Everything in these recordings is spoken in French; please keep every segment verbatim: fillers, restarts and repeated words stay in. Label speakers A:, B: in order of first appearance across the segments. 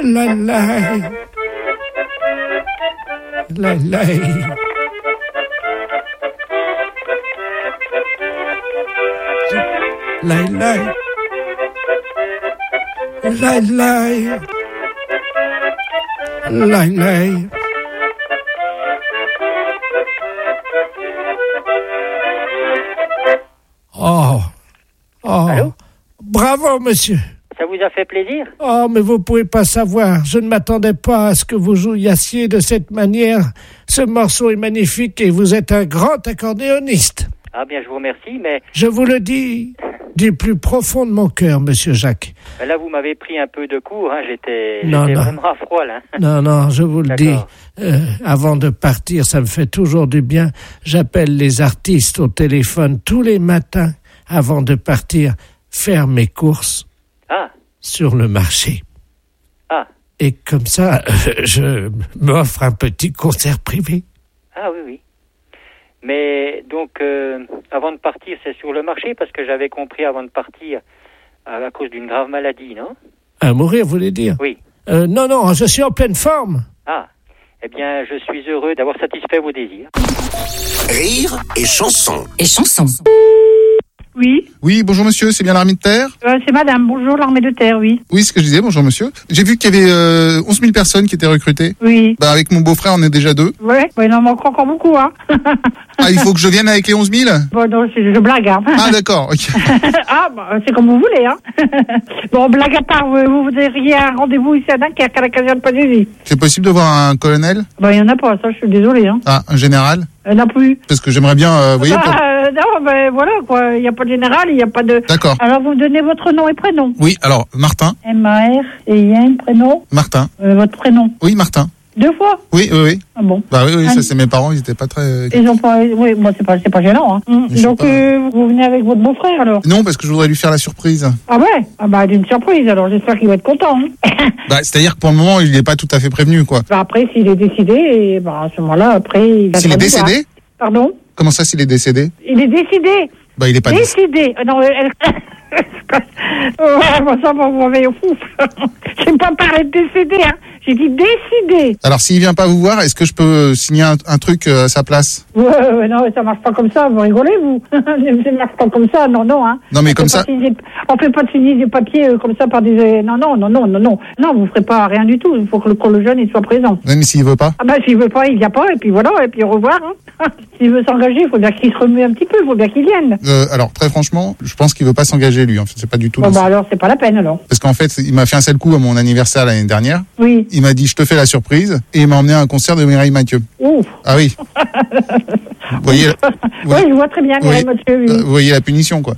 A: La la. La la. La la. La la. La la. Oh. Oh.
B: Allô?
A: Bravo, monsieur.
B: Ça vous a fait plaisir?
A: Oh, mais vous pouvez pas savoir. Je ne m'attendais pas à ce que vous jouissiez de cette manière. Ce morceau est magnifique et vous êtes un grand accordéoniste.
B: Ah bien, je vous remercie, mais...
A: Je vous le dis du plus profond de mon cœur, monsieur Jacques.
B: Là, vous m'avez pris un peu de court, hein. J'étais,
A: Non,
B: j'étais
A: non.
B: vraiment à froid, là.
A: Non, non, je vous le
B: D'accord.
A: dis. Euh, avant de partir, ça me fait toujours du bien. J'appelle les artistes au téléphone tous les matins avant de partir faire mes courses
B: Ah,
A: sur le marché.
B: ah,
A: Et comme ça, euh, je m'offre un petit concert privé.
B: ah oui, oui. Mais donc, euh, avant de partir, c'est sur le marché, parce que j'avais compris avant de partir, à, à cause d'une grave maladie, non?
A: À mourir, vous voulez dire?
B: Oui.
A: Euh, non, non, je suis en pleine forme.
B: Ah, eh bien, je suis heureux d'avoir satisfait vos désirs.
C: Rire et chanson.
D: Et chanson.
E: Oui,
F: Oui, bonjour monsieur, c'est bien l'armée de terre?
E: euh, c'est madame. Bonjour, l'armée de terre, oui.
F: Oui, c'est ce que je disais, bonjour monsieur. J'ai vu qu'il y avait euh, onze mille personnes qui étaient recrutées.
E: Oui.
F: Bah avec mon beau-frère, on est déjà deux.
E: Ouais, ouais, il en manque encore beaucoup, hein.
F: Ah, il faut que je vienne avec les onze mille?
E: Bon, non, je, je blague, hein.
F: Ah d'accord, ok.
E: Ah, bah, c'est comme vous voulez, hein. Bon, blague à part, vous, vous voudriez un rendez-vous ici à Dunkerque, à la caserne Panésie.
F: C'est possible de voir un colonel?
E: Bah, il y en a pas, ça, je suis désolée, hein.
F: Ah, un général?
E: Euh, non plus.
F: Parce que j'aimerais bien, euh, vous voyez, pour-
E: Ah, euh, non, ben voilà, quoi. Il n'y a pas de général, il n'y a pas de...
F: D'accord.
E: Alors, vous me donnez votre nom et prénom.
F: Oui, alors, Martin.
E: M A R, et il y a un prénom.
F: Martin.
E: Euh, votre prénom.
F: Oui, Martin.
E: Deux fois?
F: Oui, oui, oui.
E: Ah bon.
F: Bah oui, oui,
E: Ah.
F: ça c'est mes parents, ils étaient pas très...
E: Ils ont pas... Oui, moi, c'est pas, c'est pas gênant, hein. Mm.
F: Je sais
E: Donc,
F: pas.
E: euh, vous venez avec votre beau-frère, alors?
F: Non, parce que je voudrais lui faire la surprise.
E: Ah ouais? Ah bah, d'une surprise, alors j'espère qu'il va être content, hein.
F: Bah, c'est-à-dire que pour le moment, il n'est pas tout à fait prévenu, quoi.
E: Bah, après, s'il est décidé, et bah, à ce moment-là, après... Il va
F: S'il est
E: être
F: décédé?
E: Pardon?
F: Comment ça, s'il est décédé?
E: Il est décidé.
F: Bah, il est pas décédé.
E: Décidé. Euh, Non, elle... ouais, bon, ça, vous m'avez au fou. J'ai pas parlé de décédé, hein. J'ai dit décidé.
F: Alors, s'il vient pas vous voir, est-ce que je peux signer un, un truc euh, à sa place?
E: Ouais, ouais, non, ça marche pas comme ça, vous rigolez, vous. Ça marche pas comme ça, non, non, hein.
F: Non, mais
E: On
F: comme
E: fait
F: ça...
E: pas signer- On fait pas de signer des papiers euh, comme ça par des... Non, non, non, non, non, non. Non, vous ferez pas rien du tout. Il faut que le, que le jeune, il soit présent.
F: Oui, mais s'il veut pas?
E: Ah bah, s'il veut pas, il vient pas, et puis voilà, et puis au revoir, hein. S'il veut s'engager, il faut bien qu'il se remue un petit peu, il faut bien qu'il vienne.
F: Euh, alors, très franchement, je pense qu'il veut pas s'engager, lui. En fait, c'est pas du tout...
E: Bon,
F: dans
E: bah
F: ça.
E: alors, c'est pas la peine, alors.
F: Parce qu'en fait, il m'a fait un seul coup à mon anniversaire l'année dernière.
E: Oui.
F: Il m'a dit, je te fais la surprise. Et il m'a emmené à un concert de Mireille Mathieu.
E: Ouf.
F: Ah oui. Vous voyez,
E: Oui, je vois très bien, Mireille Mathieu, oui.
F: euh, vous voyez la punition, quoi.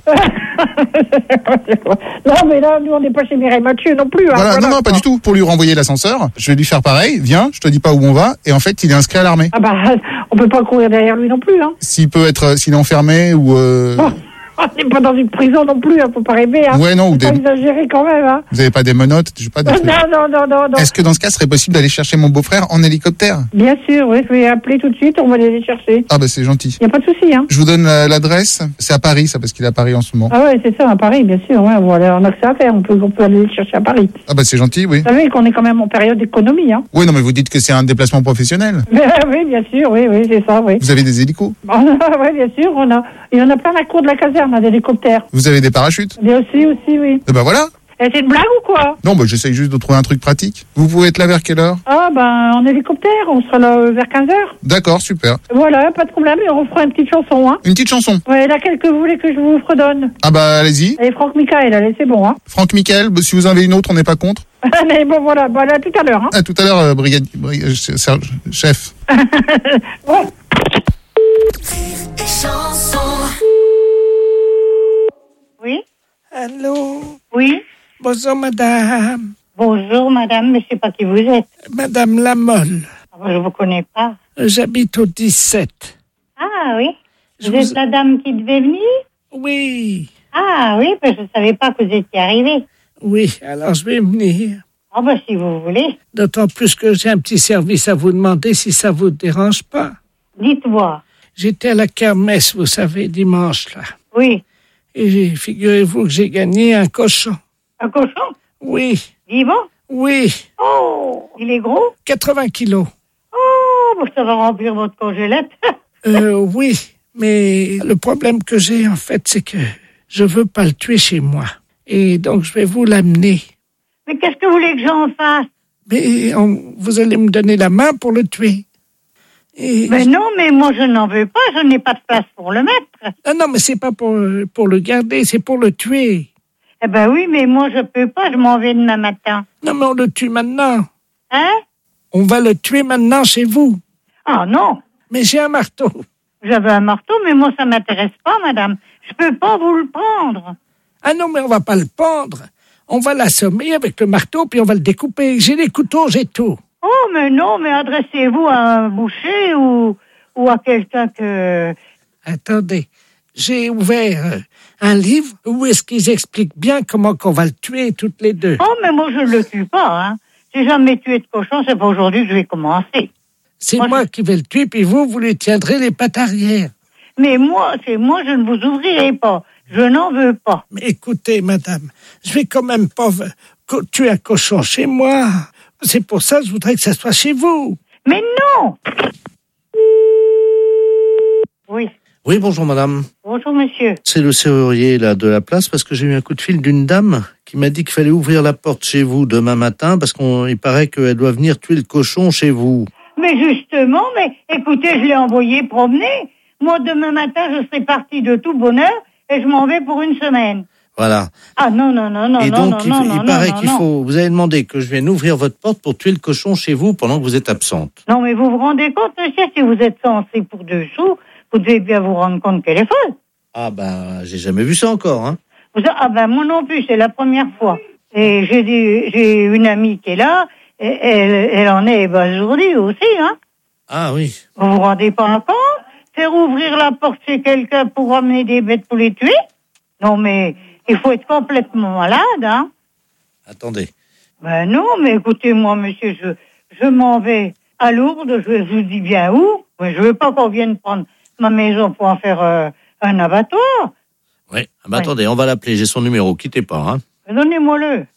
E: Non, mais là, nous, on n'est pas chez Mireille Mathieu non plus. Hein,
F: Voilà,
E: voilà,
F: non, non, pas
E: quoi.
F: du tout. Pour lui renvoyer l'ascenseur, je vais lui faire pareil. Viens, je te dis pas où on va. Et en fait, il est inscrit à l'armée.
E: Ah bah, on peut pas courir derrière lui non plus, hein.
F: S'il peut être, euh, s'il est enfermé ou... Euh...
E: Oh, on n'est pas dans une prison non plus, hein, faut pas rêver, hein.
F: Ouais, non, ou
E: Faut pas
F: des...
E: exagérer quand même, hein.
F: Vous avez pas des menottes, je sais pas, des
E: Non,
F: trucs.
E: non, non, non, non.
F: Est-ce que dans ce cas, ce serait possible d'aller chercher mon beau-frère en hélicoptère?
E: Bien sûr, oui, je vais appeler tout de suite, on va aller les chercher.
F: Ah bah c'est gentil.
E: Y a pas de souci, hein.
F: Je vous donne euh, l'adresse. C'est à Paris, ça, parce qu'il est à Paris en ce moment.
E: Ah ouais, c'est ça, à Paris, bien sûr, ouais, on va aller- on a que ça à faire, on peut, on peut aller les chercher à Paris.
F: Ah bah c'est gentil, oui.
E: Vous savez qu'on est quand même en période d'économie, hein.
F: Oui, non, mais vous dites que c'est un déplacement professionnel.
E: Oui, bien sûr, oui, oui, c'est ça, oui.
F: Vous avez des hélicos?
E: Oui, bien sûr, on a, il y en a plein à la cour de la caserne, hein, d'hélicoptères.
F: Vous avez des parachutes?
E: Mais aussi, aussi, oui.
F: Eh ben voilà.
E: Et c'est une blague ou quoi?
F: Non, bah j'essaye juste de trouver un truc pratique. Vous pouvez être là vers quelle heure?
E: Ah, ben, en hélicoptère, on sera là euh, vers quinze heures.
F: D'accord, super.
E: Voilà, pas de problème, et on fera une petite chanson, hein.
F: Une petite chanson.
E: Ouais, laquelle que vous voulez que je vous redonne?
F: Ah bah allez-y.
E: Allez, Franck Michael, allez, c'est bon, hein.
F: Franck Michael, bah, si vous en avez une autre, on n'est pas contre.
E: Mais bon, voilà, bon, à tout à l'heure, hein.
F: À tout à l'heure, euh, brigade, brigade- euh, Serge- chef.
E: Ouais.
G: Oui,
A: Allô?
G: oui.
A: Bonjour, madame.
G: Bonjour, madame, mais je sais pas qui vous êtes.
A: Madame Lamolle.
G: Ah, Je vous connais pas.
A: J'habite au dix-sept.
G: Ah oui.
A: Je
G: Vous
A: vous-
G: êtes la dame qui devait venir?
A: Oui,
G: Ah oui, parce que je savais pas que vous étiez arrivée.
A: oui, alors je vais venir.
G: Ah bah si vous voulez.
A: D'autant plus que j'ai un petit service à vous demander si ça vous dérange pas.
G: Dites-moi.
A: J'étais à la kermesse, vous savez, dimanche, là.
G: Oui.
A: Et j'ai- figurez-vous que j'ai gagné un cochon.
G: Un cochon?
A: Oui,
G: Vivant?
A: oui.
G: Oh Oh, il est gros?
A: quatre-vingts kilos.
G: Oh, ça va remplir votre congélette.
A: Euh, oui, mais le problème que j'ai, en fait, c'est que je veux pas le tuer chez moi. Et donc, je vais vous l'amener.
G: Mais qu'est-ce que vous voulez que j'en fasse?
A: Mais on, vous allez me donner la main pour le tuer. Et
G: Mais non, mais moi, je n'en veux pas. Je n'ai pas de place pour le mettre.
A: Ah non, mais c'est pas pour, pour le garder, c'est pour le tuer.
G: Eh ben oui, mais moi, je peux pas. Je m'en vais demain matin.
A: Non, mais on le tue maintenant.
G: Hein?
A: On va le tuer maintenant chez vous.
G: Ah non.
A: Mais j'ai un marteau.
G: J'avais un marteau, mais moi, ça m'intéresse pas, madame. Je peux pas vous le prendre.
A: Ah non, mais on va pas le pendre. On va l'assommer avec le marteau, puis on va le découper. J'ai les couteaux, j'ai tout.
G: Oh, mais non, mais adressez-vous à un boucher ou, ou à quelqu'un que...
A: Attendez, j'ai ouvert euh, un livre où est-ce qu'ils expliquent bien comment qu'on va le tuer toutes les deux.
G: Oh, mais moi, je ne le tue pas, hein. J'ai jamais tué de cochon, c'est pas aujourd'hui que je vais commencer.
A: C'est
G: moi,
A: moi
G: je...
A: qui vais le tuer, puis vous, vous lui tiendrez les pattes arrière.
G: Mais moi, c'est moi, je ne vous ouvrirai pas. Je n'en veux pas.
A: Mais écoutez, madame, je vais quand même pas v- co- tuer un cochon chez moi. C'est pour ça que je voudrais que ça soit chez vous.
G: Mais non! Oui.
D: Oui, bonjour madame.
G: Bonjour, monsieur.
D: C'est le serrurier là de la place parce que j'ai eu un coup de fil d'une dame qui m'a dit qu'il fallait ouvrir la porte chez vous demain matin parce qu'il paraît qu'elle doit venir tuer le cochon chez vous.
G: Mais justement, mais écoutez, je l'ai envoyé promener. Moi, demain matin, je serai partie de tout bonheur et je m'en vais pour une semaine.
D: Voilà.
G: Ah non, non, non, non,
D: Et
G: non,
D: donc,
G: non,
D: il,
G: non,
D: il
G: non,
D: paraît
G: non,
D: qu'il
G: non.
D: faut... Vous avez demandé que je vienne ouvrir votre porte pour tuer le cochon chez vous pendant que vous êtes absente.
G: Non, mais vous vous rendez compte, monsieur, si vous êtes censé pour deux sous, vous devez bien vous rendre compte qu'elle est folle.
D: Ah ben, j'ai jamais vu ça encore, hein.
G: Vous, ah ben, moi non plus, c'est la première fois. Et j'ai des, j'ai une amie qui est là, et elle, elle en est ébasourdie aussi, hein.
D: Ah oui.
G: Vous vous rendez pas compte? Faire ouvrir la porte chez quelqu'un pour ramener des bêtes pour les tuer? Non, mais il faut être complètement malade, hein.
D: Attendez.
G: Ben non, mais écoutez, moi, monsieur, je, je m'en vais à Lourdes, je, je vous dis bien où. Mais je veux pas qu'on vienne prendre ma maison pour en faire euh, un abattoir.
D: Oui. Ah ben
G: Ouais.
D: attendez, on va l'appeler, j'ai son numéro, quittez pas, hein.
G: Donnez-moi-le.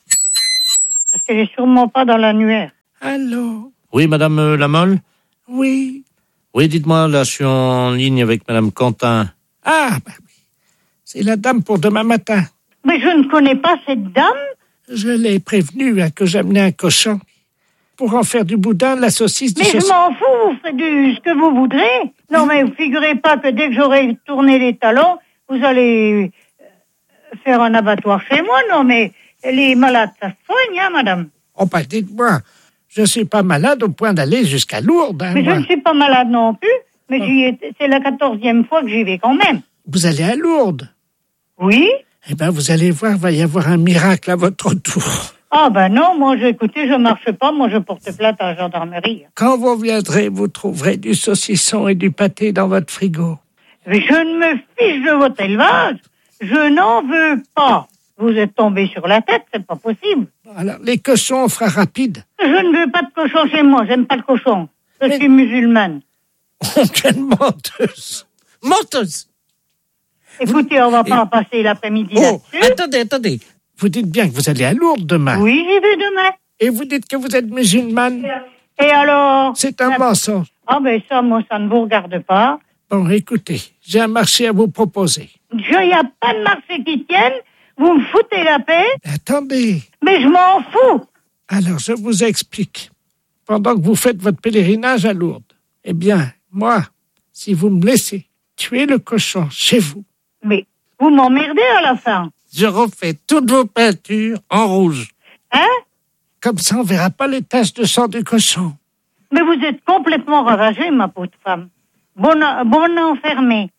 G: Parce qu'elle est sûrement pas dans l'annuaire.
A: Allô?
D: Oui, madame euh, Lamolle?
A: Oui.
D: Oui, dites-moi, là, je suis en ligne avec madame Quentin.
A: Ah, bah oui. C'est la dame pour demain matin.
G: Mais je ne connais pas cette dame.
A: Je l'ai prévenue hein, que j'amenais un cochon pour en faire du boudin, de la saucisse, du
G: Mais je
A: saucisson.
G: m'en fous, vous faites du, ce que vous voudrez. Non, mais vous figurez pas que dès que j'aurai tourné les talons, vous allez euh, faire un abattoir chez moi. Non, mais les malades, ça se soigne, hein, madame.
A: Oh, bah dites-moi, je suis pas malade au point d'aller jusqu'à Lourdes. Hein,
G: Mais je
A: moi.
G: ne suis pas malade non plus. Mais j'y ai- c'est la quatorzième fois que j'y vais quand même.
A: Vous allez à Lourdes.
G: Oui?
A: Eh bien, vous allez voir, va y avoir un miracle à votre tour.
G: Ah ben non, moi, je, écoutez, je marche pas. Moi, je porte plainte à la gendarmerie.
A: Quand vous viendrez, vous trouverez du saucisson et du pâté dans votre frigo.
G: Mais je ne me fiche de votre élevage. Je n'en veux pas. Vous êtes tombé sur la tête, c'est pas possible.
A: Alors, les cochons, on fera rapide.
G: Je ne veux pas de cochon chez moi, j'aime pas le cochon. Je
A: Mais-
G: suis musulmane.
A: Oh, quelle menteuse! Menteuse!
G: Écoutez, on va pas passer l'après-midi
A: Oh,
G: là-dessus.
A: attendez, attendez. Vous dites bien que vous allez à Lourdes demain.
G: Oui, j'y vais demain.
A: Et vous dites que vous êtes musulmane.
G: Et alors?
A: C'est un
G: Ah,
A: mensonge.
G: Ah ben ça, moi, ça ne vous regarde pas.
A: Bon, écoutez, j'ai un marché à vous proposer.
G: Il n'y a pas de marché qui tienne. Vous me foutez la paix,
A: Attendez.
G: mais je m'en fous.
A: Alors, je vous explique. Pendant que vous faites votre pèlerinage à Lourdes, eh bien, moi, si vous me laissez tuer le cochon chez vous,
G: Mais vous m'emmerdez à la fin.
A: je refais toutes vos peintures en rouge.
G: Hein?
A: Comme ça, on verra pas les taches de sang du cochon.
G: Mais vous êtes complètement ravagée, ma pauvre femme. Bonne, bonne enfermée.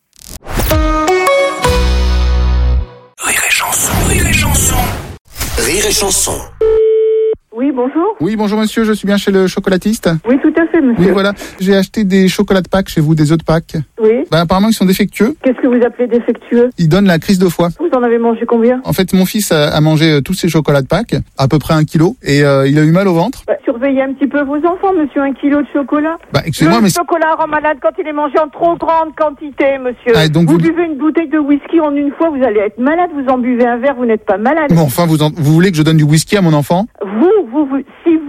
C: Rire et chanson, rire et chanson. Rire et chanson.
H: Oui, bonjour.
F: Oui, bonjour monsieur, je suis bien chez le chocolatiste.
H: Oui, tout à fait, monsieur.
F: Oui, voilà. J'ai acheté des chocolats de Pâques chez vous, des œufs de Pâques.
H: Oui.
F: Ben, apparemment, ils sont défectueux.
H: Qu'est-ce que vous appelez défectueux?
F: Ils donnent la crise de foie.
H: Vous en avez mangé combien?
F: En fait, mon fils a, a mangé euh, tous ces chocolats de Pâques, à peu près un kilo, et euh, il a eu mal au ventre.
H: Bah, surveillez un petit peu vos enfants, monsieur. Un kilo de chocolat.
F: Bah, excusez-moi,
H: Le
F: mais...
H: chocolat rend malade quand il est mangé en trop grande quantité, monsieur.
F: Ah, donc
H: vous,
F: vous-
H: buvez une bouteille de whisky en une fois, vous allez être malade. Vous en buvez un verre, vous n'êtes pas malade.
F: Bon, enfin, vous, en- vous voulez que je donne du whisky à mon enfant?
H: Vous, vous, vous, si vous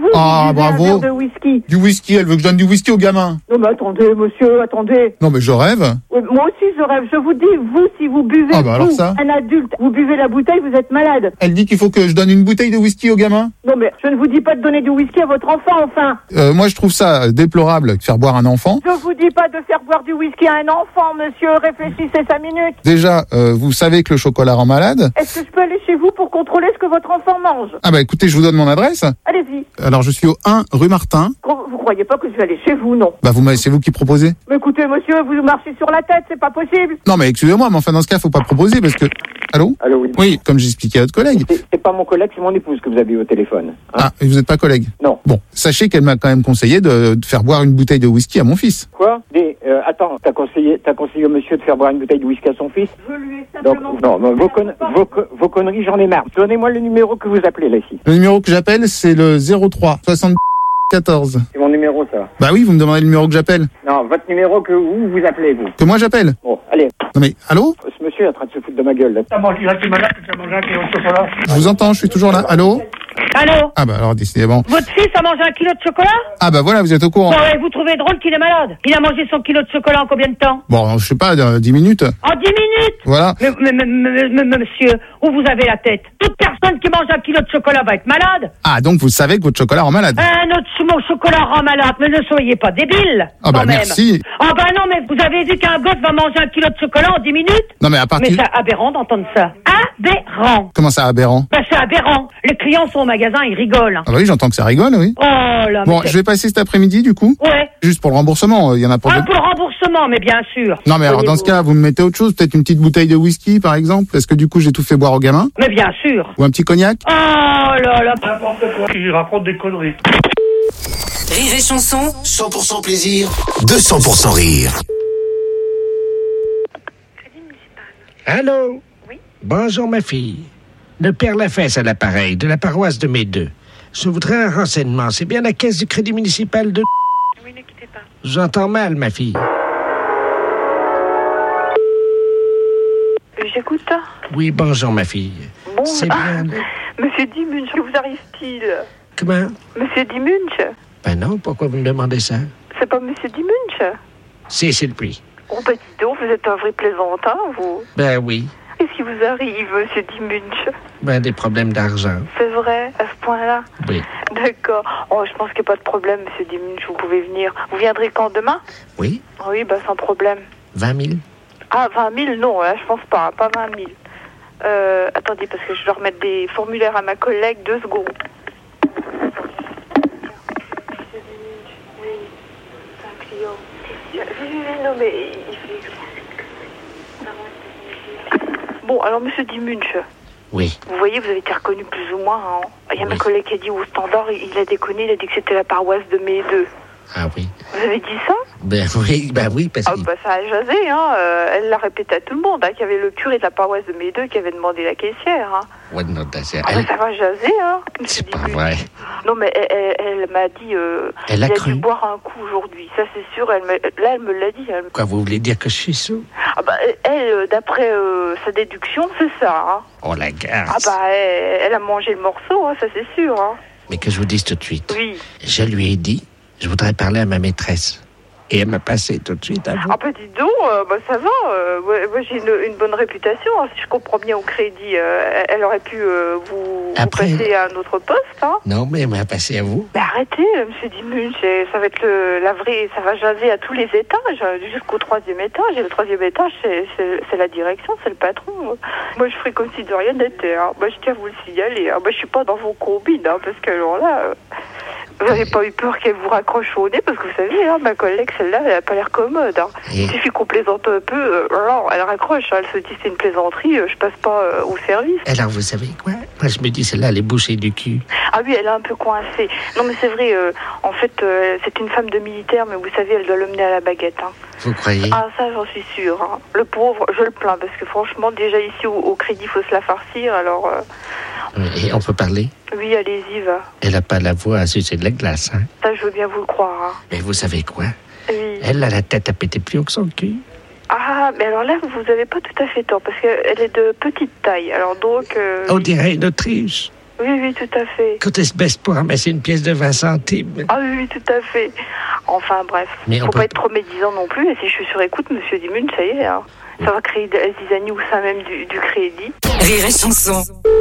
H: vous,
F: Ah,
H: vous buvez
F: bravo.
H: un verre de whisky.
F: Du whisky, elle veut que je donne du whisky aux gamins.
H: Non mais attendez, monsieur, attendez.
F: Non mais je rêve.
H: Oui, moi aussi je rêve. Je vous dis, vous, si vous buvez,
F: Ah bah alors
H: vous,
F: ça.
H: un adulte, vous buvez la bouteille, vous êtes malade.
F: Elle dit qu'il faut que je donne une bouteille de whisky aux gamins.
H: Non mais je ne vous dis pas de donner du whisky à votre enfant, enfin.
F: Euh, moi je trouve ça déplorable de faire boire un enfant.
H: Je vous dis pas de faire boire du whisky à un enfant, monsieur. Réfléchissez cinq minutes.
F: Déjà, euh, vous savez que le chocolat rend malade.
H: Est-ce que je peux aller chez vous pour contrôler ce que votre enfant mange?
F: Ah bah écoutez, je vous donne mon adresse.
H: Allez-y.
F: Alors je suis au un rue Martin.
H: Vous croyez pas que je vais aller chez vous, non?
F: Bah vous m'avez- c'est vous qui proposez.
H: Mais écoutez, monsieur, vous marchez sur la tête, c'est pas possible.
F: Non mais excusez-moi, mais enfin dans ce cas, faut pas proposer parce que. Allô?
I: Allô, oui.
F: Oui, comme j'expliquais à votre collègue.
I: C'est c'est pas mon collègue, c'est mon épouse que vous avez eu au téléphone. Hein.
F: Ah, et vous n'êtes pas collègue?
I: Non.
F: Bon, sachez qu'elle m'a quand même conseillé de, de faire boire une bouteille de whisky à mon fils.
I: Quoi? Des, euh, attends, t'as conseillé, t'as conseillé au monsieur de faire boire une bouteille de whisky à son fils?
H: Je lui ai
I: Donc,
H: simplement...
I: non, non, vos, con- vos, co- vos conneries, j'en ai marre. Donnez-moi le numéro que vous appelez là ici.
F: Le numéro que j'appelle, c'est le zéro trois soixante-quatorze.
I: C'est mon numéro, ça.
F: Bah oui, vous me demandez le numéro que j'appelle.
I: Non, votre numéro que vous, vous appelez, vous.
F: Que moi j'appelle.
I: Bon, allez.
F: Non mais, allô?
I: Ce monsieur est en train de se foutre de ma gueule, là.
G: T'as mangé, là, tu malade, tu as mangé un kilo de chocolat.
F: Je vous entends, je suis toujours là. Allô?
J: Allô?
F: Ah bah alors décidément.
J: Votre fils a mangé un kilo de chocolat?
F: Ah bah voilà, vous êtes au courant.
J: Bon, ouais, vous trouvez drôle qu'il est malade? Il a mangé son kilo de chocolat en combien de temps?
F: Bon, je sais pas, euh, dix minutes.
J: En dix minutes?
F: Voilà.
J: Mais, mais, mais, mais, mais, mais, monsieur, où vous avez la tête? Toute personne qui mange un kilo de chocolat va être malade.
F: Ah, donc vous savez que votre chocolat rend malade.
J: Un autre mon chocolat rend malade, mais ne soyez pas débile.
F: Ah bah
J: quand même.
F: merci.
J: Ah bah non, mais vous avez dit qu'un gosse va manger un kilo de chocolat en dix minutes?
F: Non mais à
J: Mais
F: partir...
J: c'est aberrant d'entendre ça. Aberrant.
F: Comment ça, aberrant?
J: Bah c'est aberrant. Les clients sont au magasin, ils rigolent.
F: Ah bah oui, j'entends que ça rigole, oui.
J: Oh là,
F: Bon,
J: mais
F: je vais passer cet après-midi du coup.
J: ouais.
F: Juste pour le remboursement, il y en a pour
J: Ah,
F: deux.
J: pour le remboursement, mais bien sûr.
F: Non mais alors dans ce
J: Voyez-vous.
F: cas, vous me mettez autre chose, peut-être une petite bouteille de whisky par exemple, parce que du coup j'ai tout fait boire aux gamins.
J: Mais bien sûr.
F: Ou un petit cognac.
J: Oh là là.
G: N'importe quoi. Il raconte des conneries.
C: Rire et chanson, cent pour cent plaisir, deux cents pour cent rire.
A: Allô? Oui. Bonjour, ma fille. Le père Lafesse à l'appareil, de la paroisse de Médeux. Je voudrais un renseignement. C'est bien la caisse du crédit municipal de...
K: Oui, ne quittez pas.
A: J'entends mal, ma fille.
K: J'écoute.
A: Oui, bonjour, ma fille.
K: Bon,
A: C'est
K: ah,
A: bien...
K: Monsieur Dimunch, que vous arrive-t-il?
A: Comment?
K: Monsieur Dimunch?
A: Ben non, pourquoi vous me demandez ça?
K: C'est pas Monsieur Dimunch?
A: Si, c'est le prix.
K: Oh, bah dis donc, vous êtes un vrai plaisantin, vous.
A: Ben oui.
K: Qu'est-ce qui vous arrive, Monsieur Dimunch?
A: Ben des problèmes d'argent.
K: C'est vrai, à ce point-là?
A: Oui.
K: D'accord. Oh, je pense qu'il n'y a pas de problème, Monsieur Dimunch, vous pouvez venir. Vous viendrez quand, demain?
A: Oui?
K: Oui, bah sans problème.
A: vingt mille?
K: Ah, vingt mille? Non, là, je pense pas, pas vingt mille. Euh, attendez, parce que je dois remettre des formulaires à ma collègue, deux secondes. Oui, oui, non, mais il fait... Bon, alors, monsieur Dimunch,
A: Oui.
K: vous voyez, vous avez été reconnu plus ou moins. Hein. Il y a
A: Oui.
K: ma collègue qui a dit au standard, il, il a déconné, il a dit que c'était la paroisse de Médeux.
A: Ah oui.
K: Vous avez dit ça?
A: Ben oui, ben oui, parce
K: Ah
A: que...
K: bah ça a jasé, hein. Euh, elle l'a répété à tout le monde, hein, qu'il y avait le curé de la paroisse de Médeux qui avait demandé la caissière. Hein.
A: Ouais, non, c'est-
K: Ah
A: elle-
K: bah ça va jaser, hein.
A: C'est pas vrai.
K: Non mais elle, elle, elle m'a dit, euh,
A: Elle a
K: il a
A: cru.
K: dû boire un coup aujourd'hui, ça c'est sûr. Elle me, là elle me l'a dit. Elle...
A: Quoi, vous voulez dire que je suis sous?
K: Ah bah elle, euh, d'après euh, sa déduction, c'est ça. Hein.
A: Oh, la
K: Ah
A: garce.
K: bah elle, elle a mangé le morceau, hein, ça c'est sûr. Hein.
A: Mais que je vous dise tout de suite.
K: Oui.
A: Je lui ai dit, je voudrais parler à ma maîtresse. Et elle m'a passé tout de suite à vous.
K: Ah bah dis donc, euh, bah ça va. Euh, ouais, moi j'ai une, une bonne réputation. Hein, si je comprends bien au crédit, euh, elle, elle aurait pu euh, vous,
A: Après-
K: vous passer à un autre poste. Hein.
A: Non, mais elle m'a passé à vous.
K: Mais arrêtez, euh, monsieur Dimunch, et ça va être le, la vraie, ça va jaser à tous les étages, euh, jusqu'au troisième étage. Et le troisième étage, c'est, c'est, c'est la direction, c'est le patron. Moi, je ferai comme si de rien n'était. Hein. Moi, je tiens à vous le signaler. Hein. Moi, je suis pas dans vos combines, hein, parce que alors là, euh, vous n'avez pas eu peur qu'elle vous raccroche au nez, parce que vous savez, hein, ma collègue, celle-là, elle a pas l'air commode. Hein.
A: Et-
K: Il suffit qu'on plaisante un peu, euh, alors, elle raccroche. Hein, elle se dit c'est une plaisanterie, euh, je passe pas euh, au service.
A: Alors, vous savez quoi? Moi, je me dis, celle-là, elle est bouchée du cul.
K: Ah oui, elle est un peu coincée. Non, mais c'est vrai, euh, en fait, euh, c'est une femme de militaire, mais vous savez, elle doit le mener à la baguette. Hein.
A: Vous croyez?
K: Ah, ça, j'en suis sûre. Hein. Le pauvre, je le plains, parce que franchement, déjà ici, au, au crédit, il faut se la farcir, alors... euh,
A: Et on peut parler?
K: oui, allez-y, va.
A: Elle a pas la voix à sucer de la glace, hein?
K: Ça, je veux bien vous le croire. Hein.
A: Mais vous savez quoi?
K: Oui.
A: Elle a la tête à péter plus haut que son cul.
K: Ah, mais alors là, vous avez pas tout à fait tort, parce qu'elle est de petite taille, alors donc... euh,
A: On dirait une Autriche.
K: Oui, oui, tout à fait.
A: Quand elle se baisse pour ramasser une pièce de vingt centimes.
K: Ah oui, oui, tout à fait. Enfin, bref.
A: Mais
K: Faut
A: on
K: pas
A: peut-
K: être trop médisant non plus. Et si je suis sur écoute, monsieur Dimun, ça y est, hein. Ça va créer des zizanie ou ça même du, du crédit.
L: Rire et chanson.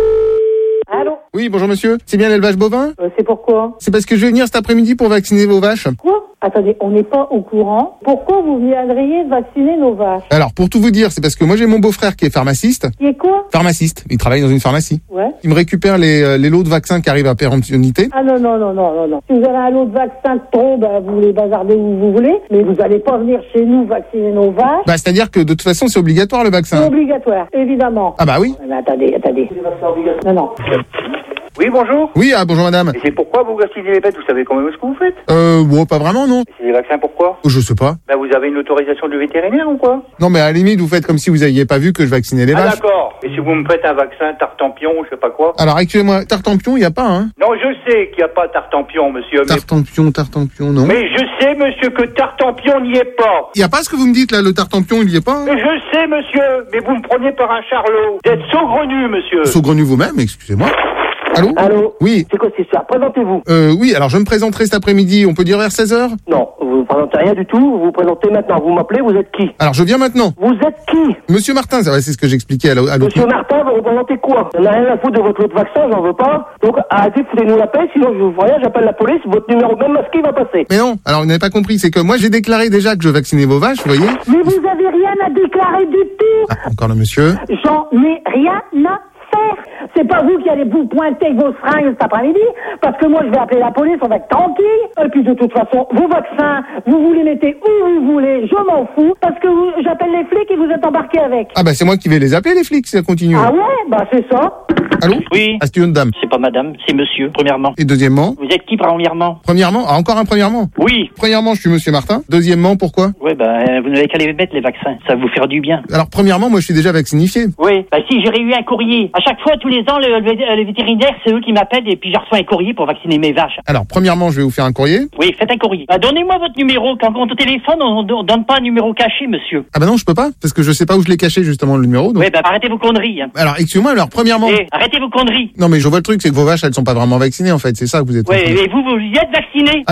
G: Allô?
F: Oui, bonjour monsieur. C'est bien l'élevage bovin?
G: Euh, c'est pourquoi?
F: C'est parce que je vais venir cet après-midi pour vacciner vos vaches.
G: Quoi? Attendez, on n'est pas au courant. Pourquoi vous viendriez vacciner nos vaches?
F: Alors, pour tout vous dire, c'est parce que moi j'ai mon beau-frère qui est pharmaciste.
G: Qui est quoi?
F: Pharmaciste. Il travaille dans une pharmacie.
G: Ouais.
F: Il me récupère les, euh, les lots de vaccins qui arrivent à péremptionité.
G: Ah non, non, non, non, non, non. Si vous avez un lot de vaccins de trop, ben, vous les bazardez où vous voulez, mais vous allez pas venir chez nous vacciner nos vaches.
F: Bah, c'est-à-dire que de toute façon, c'est obligatoire le
G: C'est
F: vaccin.
G: obligatoire, évidemment.
F: Ah bah oui.
G: Mais attendez, attendez. Non, non.
I: Oui, bonjour.
F: Oui, ah bonjour madame.
I: Et c'est pourquoi vous vaccinez les bêtes? Vous savez quand même ce que vous faites?
F: Euh, bon, pas vraiment, non.
I: C'est des vaccins pourquoi?
F: Je sais pas.
I: Ben, vous avez une autorisation du vétérinaire ou quoi?
F: Non, mais à la limite, vous faites comme si vous aviez pas vu que je vaccinais les
I: Ah
F: vaches.
I: d'accord. Et si vous me faites un vaccin tartampion, je sais pas quoi?
F: Alors, excusez-moi, tartampion, il y a pas, hein.
I: Non, je sais qu'il n'y a pas tartampion, monsieur. Mais...
F: Tartampion, tartampion, non.
I: mais je sais, monsieur, que tartampion n'y est pas.
F: Il y a pas ce que vous me dites là, le tartampion, il y est pas, hein.
I: Mais je sais, monsieur. Mais vous me prenez par un charlot. Vous êtes saugrenu, monsieur.
F: Saugrenu vous-même, excusez-moi. Allô?
M: Allô?
F: Oui.
M: C'est quoi cette histoire? Présentez-vous.
F: Euh, oui, alors je me présenterai cet après-midi, on peut dire vers seize heures?
M: Non, vous ne présentez rien du tout, vous vous présentez maintenant. Vous m'appelez, vous êtes qui?
F: Alors je viens maintenant.
M: Vous êtes qui?
F: Monsieur Martin, ça va, c'est ce que j'expliquais à l'au- à l'autre.
M: Monsieur Martin, vous représentez quoi? On n'a rien à foutre de votre lot de vaccin, j'en veux pas. Donc arrêtez, foutez-nous la paix, sinon je vous vois rien, j'appelle la police, votre numéro même masqué va passer.
F: Mais non, alors vous n'avez pas compris, c'est que moi j'ai déclaré déjà que je vaccinais vos vaches, vous voyez?
G: Mais vous avez rien à déclarer du tout.
F: Ah, encore le monsieur.
G: J'en ai rien à faire. C'est pas vous qui allez vous pointer avec vos seringues cet après-midi, parce que moi je vais appeler la police, on va être tranquille. Et puis de toute façon, vos vaccins, vous vous les mettez où vous voulez, je m'en fous, parce que vous, j'appelle les flics et vous êtes embarqués avec.
F: Ah bah c'est moi qui vais les appeler les flics si ça continue.
G: Ah ouais? Bah c'est ça.
F: Allô?
N: Oui.
F: Ah, c'est une dame.
N: C'est pas madame, c'est monsieur, premièrement.
F: Et deuxièmement?
N: Vous êtes qui, premièrement?
F: Premièrement? Ah, encore un premièrement?
N: Oui.
F: Premièrement, je suis monsieur Martin. Deuxièmement, pourquoi?
N: Ouais, ben, vous n'avez qu'à les mettre, les vaccins. Ça va vous faire du bien.
F: Alors, premièrement, moi, je suis déjà vaccinifié.
N: Oui. Ben, si, j'ai eu un courrier. À chaque fois, tous les ans, le, le, le vétérinaire, c'est eux qui m'appellent et puis je reçois un courrier pour vacciner mes vaches.
F: Alors, premièrement, je vais vous faire un courrier.
N: Oui, faites un courrier. Ben, donnez-moi votre numéro. Quand on téléphone, on, on donne pas un numéro caché, monsieur.
F: Ah bah non, je peux pas, parce que je sais pas où je l'ai caché, justement, le numéro. Donc...
N: Oui, ben, arrêtez vos conneries. Hein.
F: Alors, excusez-moi, alors, premièrement...
N: Eh, arrêtez vos conneries.
F: Non, mais je vois le truc, c'est que vos vaches, elles sont pas vraiment vaccinées, en fait. C'est ça que vous êtes...
N: Oui, et vous, vous y êtes vacciné.